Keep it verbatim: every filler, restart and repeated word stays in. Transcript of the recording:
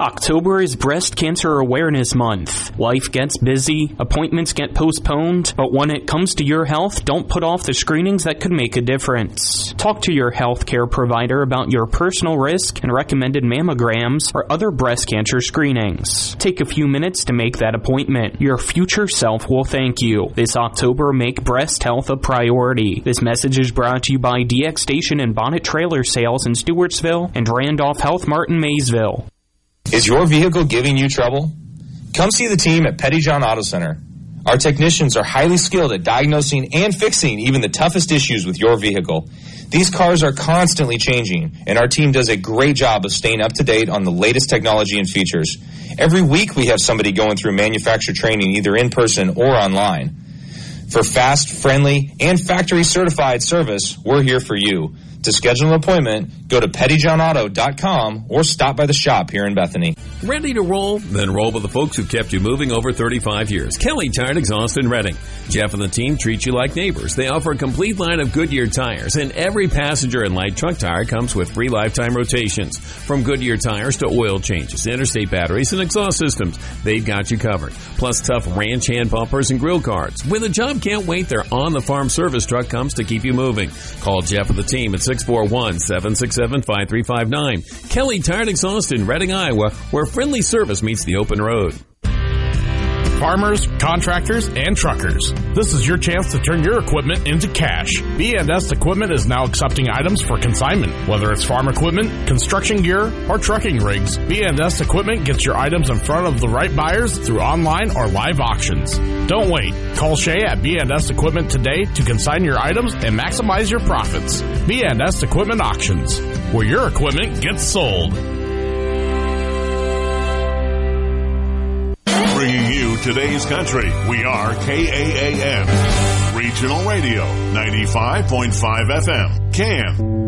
October is Breast Cancer Awareness Month. Life gets busy, appointments get postponed, but when it comes to your health, don't put off the screenings that could make a difference. Talk to your healthcare provider about your personal risk and recommended mammograms or other breast cancer screenings. Take a few minutes to make that appointment. Your future self will thank you. This October, make breast health a priority. This message is brought to you by D X Station and Bonnet Trailer Sales in Stewartsville and Randolph Health Mart in Maysville. Is your vehicle giving you trouble? Come see the team at Pettyjohn Auto Center. Our technicians are highly skilled at diagnosing and fixing even the toughest issues with your vehicle. These cars are constantly changing, and our team does a great job of staying up to date on the latest technology and features. Every week we have somebody going through manufacturer training either in person or online. For fast, friendly, and factory-certified service, we're here for you. To schedule an appointment, go to pettyjohn auto dot com or stop by the shop here in Bethany. Ready to roll? Then roll with the folks who kept you moving over thirty-five years. Kelly Tire Exhaust in Reading. Jeff and the team treat you like neighbors. They offer a complete line of Goodyear tires, and every passenger and light truck tire comes with free lifetime rotations. From Goodyear tires to oil changes, interstate batteries, and exhaust systems, they've got you covered. Plus tough ranch hand bumpers and grill guards. When the job can't wait, their on-the-farm service truck comes to keep you moving. Call Jeff and the team at six four one, seven six seven, five three five nine. Kelly Tire Exhaust in Reading, Iowa, where friendly service meets the open road. Farmers, contractors, and truckers. This is your chance to turn your equipment into cash. B and S Equipment is now accepting items for consignment. Whether it's farm equipment, construction gear, or trucking rigs, B and S Equipment gets your items in front of the right buyers through online or live auctions. Don't wait. Call Shay at B and S Equipment today to consign your items and maximize your profits. B and S Equipment Auctions, where your equipment gets sold. Bringing you today's country. We are K A A M, Regional Radio, ninety-five point five F M, C A M.